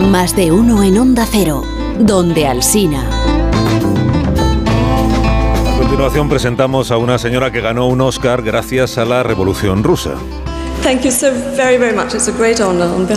Más de uno en Onda Cero, donde Alsina. A continuación presentamos a una señora que ganó un Oscar gracias a la Revolución Rusa. Thank you so very, very much. It's a great honor.